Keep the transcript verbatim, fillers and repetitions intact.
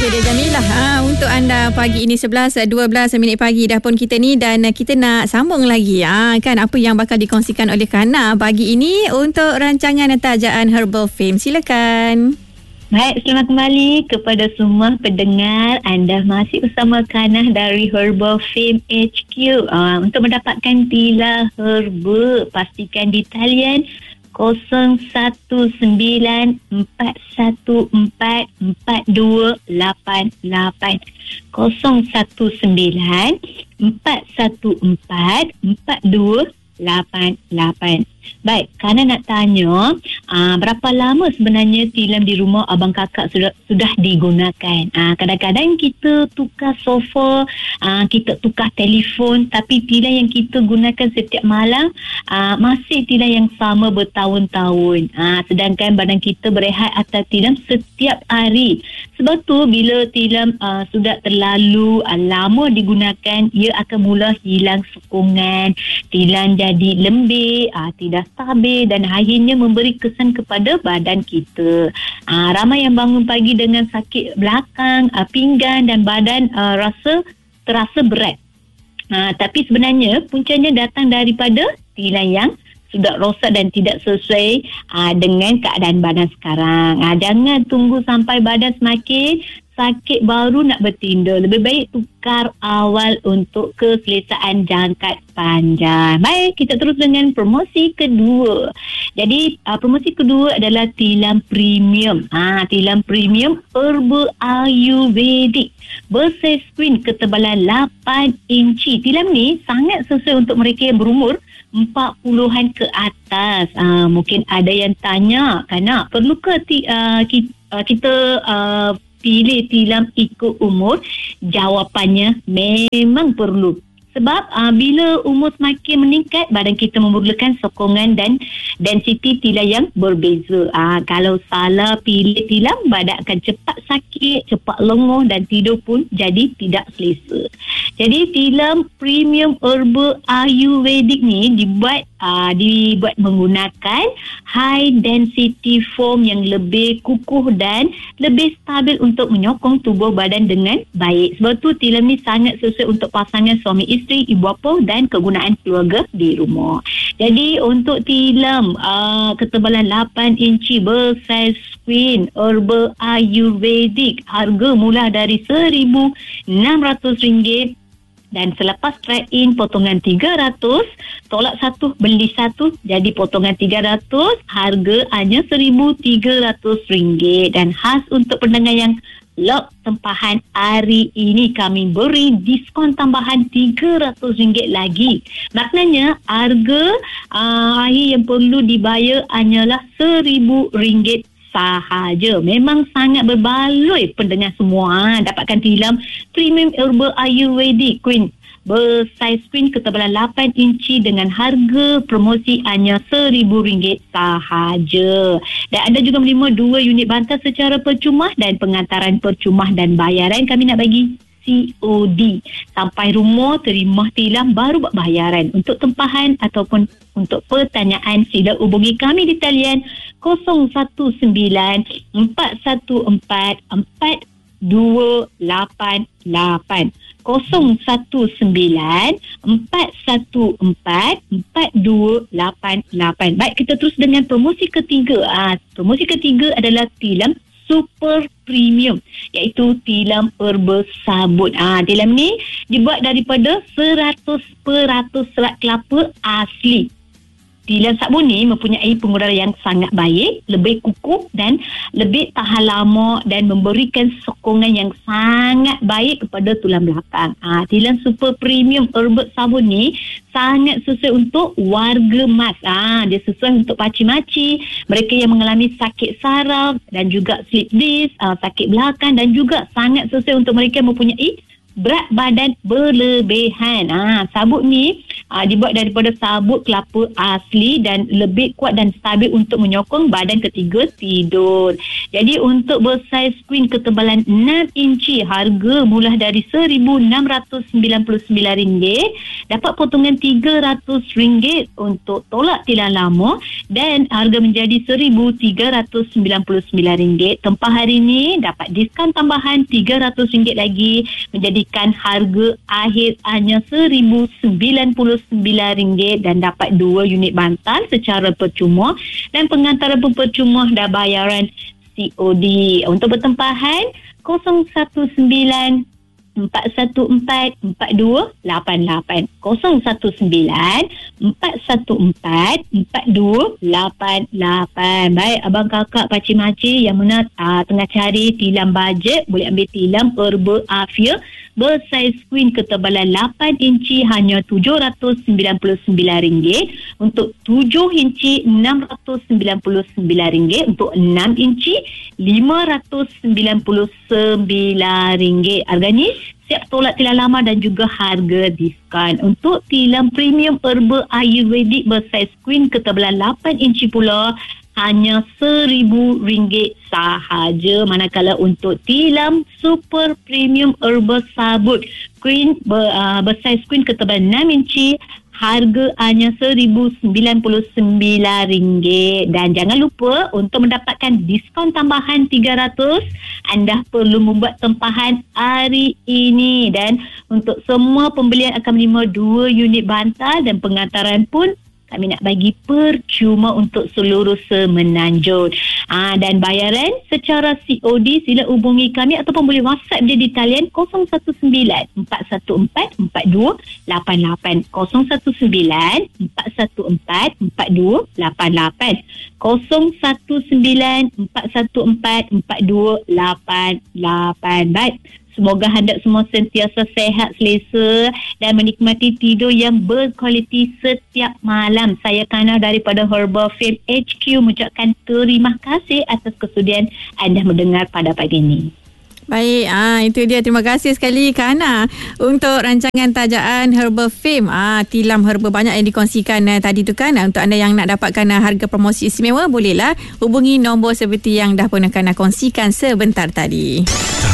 dia Jamilah ha, untuk anda pagi ini sebelas dua belas minit pagi dah pun kita ni, dan kita nak sambung lagi ha, kan apa yang bakal dikongsikan oleh Kana pagi ini untuk rancangan Tajaan Herbal Fame. Silakan. Baik, selamat kembali kepada semua pendengar. Anda masih bersama Kanah dari Herbal Fame H Q. Uh, untuk mendapatkan tila herba, pastikan di talian kosong satu sembilan empat satu empat empat dua lapan lapan kosong satu sembilan empat satu empat empat dua lapan lapan. Baik, kerana nak tanya aa, berapa lama sebenarnya tilam di rumah abang kakak sudah sudah digunakan. Aa, kadang-kadang kita tukar sofa, aa, kita tukar telefon, tapi tilam yang kita gunakan setiap malam aa, masih tilam yang sama bertahun-tahun. Aa, sedangkan badan kita berehat atas tilam setiap hari. Sebab tu bila tilam aa, sudah terlalu aa, lama digunakan, ia akan mula hilang sokongan, tilam jadi lembik, aa, tidak stabil dan akhirnya memberi kesan kepada badan kita. Aa, ramai yang bangun pagi dengan sakit belakang, aa, pinggang dan badan aa, rasa terasa berat. Aa, tapi sebenarnya puncanya datang daripada tilam yang sudah rosak dan tidak sesuai aa, dengan keadaan badan sekarang. Aa, jangan tunggu sampai badan semakin sakit baru nak bertindak. Lebih baik tukar awal untuk keselesaan jangka panjang. Baik, kita terus dengan promosi kedua. Jadi, uh, promosi kedua adalah tilam premium. Ha, tilam premium herba ayurvedik bersaiz screen ketebalan lapan inci. Tilam ni sangat sesuai untuk mereka yang berumur empat puluhan ke atas. Uh, mungkin ada yang tanya, Kana, perlukah ti, uh, kita, uh, kita uh, pilih tilam ikut umur? Jawapannya memang perlu. Sebab uh, bila umur semakin meningkat, badan kita memerlukan sokongan dan densiti tilam yang berbeza. Uh, kalau salah pilih tilam, badan akan cepat sakit, cepat lenguh dan tidur pun jadi tidak selesa. Jadi tilam premium herba ayurvedik ni dibuat uh, dibuat menggunakan high density foam yang lebih kukuh dan lebih stabil untuk menyokong tubuh badan dengan baik. Sebab tu tilam ni sangat sesuai untuk pasangan suami isteri, ibu bapa dan kegunaan keluarga di rumah. Jadi untuk tilam uh, ketebalan lapan inci bersaiz screen herba ayurvedik, harga mula dari seribu enam ratus ringgit. Dan selepas trade-in potongan tiga ratus, tolak satu beli satu, jadi potongan tiga ratus, harga hanya seribu tiga ratus ringgit. Dan khas untuk pendengar yang lock tempahan hari ini, kami beri diskaun tambahan tiga ratus ringgit lagi. Maknanya harga uh, akhir yang perlu dibayar hanyalah seribu ringgit sahaja. Memang sangat berbaloi pendengar semua. Dapatkan tilam premium herba ayurvedik queen bersaiz screen ketebalan lapan inci dengan harga promosi hanya seribu ringgit sahaja. Dan anda juga menerima dua unit bantal secara percuma dan pengantaran percuma dan bayaran kami nak bagi C O D. Sampai rumah terima tilam baru buat bayaran. Untuk tempahan ataupun untuk pertanyaan, sila hubungi kami di talian kosong satu sembilan empat satu empat empat dua lapan lapan kosong satu sembilan empat satu empat empat dua lapan lapan. Baik, kita terus dengan promosi ketiga. Ah, promosi ketiga adalah tilam super premium, iaitu tilam herba sabun. Ah, tilam ni dibuat daripada seratus peratus serat kelapa asli. Tilam sabun ni mempunyai pengurang yang sangat baik, lebih kukuh dan lebih tahan lama dan memberikan sokongan yang sangat baik kepada tulang belakang. Ha, tilam super premium herba sabun ni sangat sesuai untuk warga mas. Ha, dia sesuai untuk pakcik-makcik, mereka yang mengalami sakit saraf dan juga slip disc, uh, sakit belakang, dan juga sangat sesuai untuk mereka yang mempunyai berat badan berlebihan. Ah, sabut ni ah, dibuat daripada sabut kelapa asli dan lebih kuat dan stabil untuk menyokong badan ketiga tidur. Jadi untuk bersaiz queen ketebalan enam inci, harga mula dari seribu enam ratus sembilan puluh sembilan ringgit, dapat potongan tiga ratus ringgit untuk tolak tilang lama dan harga menjadi seribu tiga ratus sembilan puluh sembilan ringgit. Tempah hari ini dapat diskaun tambahan tiga ratus ringgit lagi, menjadikan harga akhir hanya seribu sembilan puluh sembilan ringgit dan dapat dua unit bantal secara percuma dan pengantaran pun percuma dah bayaran C O D. Untuk bertempahan kosong satu sembilan empat satu empat empat dua lapan lapan, kosong satu sembilan empat satu empat empat dua lapan lapan. Baik abang kakak pakcik makcik yang mana aa, tengah cari tilam bajet, boleh ambil tilam Herba Afia bersaiz queen ketebalan lapan inci hanya tujuh ratus sembilan puluh sembilan ringgit, untuk tujuh inci enam ratus sembilan puluh sembilan ringgit, untuk enam inci lima ratus sembilan puluh sembilan ringgit. Harga ni siap tolak tilang lama dan juga harga diskaun. Untuk tilam premium Herba Ayurvedic bersaiz queen ketebalan lapan inci pula hanya seribu ringgit sahaja. Manakala untuk tilam super premium Herba sabut queen ber, uh, bersaiz queen ketebalan enam inci, harga hanya seribu sembilan puluh sembilan ringgit. Dan jangan lupa untuk mendapatkan diskaun tambahan tiga ratus, anda perlu membuat tempahan hari ini. Dan untuk semua pembelian akan menerima dua unit bantal dan pengantaran pun kami nak bagi percuma untuk seluruh Semenanjung. Ah, dan bayaran secara C O D sila hubungi kami ataupun boleh WhatsApp dia di talian kosong satu sembilan empat satu empat empat dua lapan lapan, kosong satu sembilan empat satu empat empat dua lapan lapan, kosong satu sembilan empat satu empat empat dua lapan lapan. Baik, semoga anda semua sentiasa sehat, selesa dan menikmati tidur yang berkualiti setiap malam. Saya Kana daripada Herbal Fame H Q mengucapkan terima kasih atas kesudian anda mendengar pada pagi ini. Baik, ah itu dia. Terima kasih sekali Kana untuk rancangan tajaan Herbal Fame. Ah tilam herba banyak yang dikongsikan uh, tadi tu kan. Untuk anda yang nak dapatkan uh, harga promosi istimewa, bolehlah hubungi nombor seperti yang dah pun Kana kongsikan sebentar tadi.